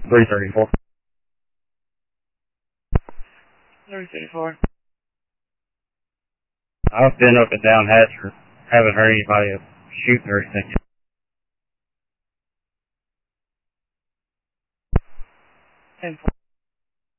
334. 334. I've been up and down Hatcher. Haven't heard anybody shooting or anything. 10-4.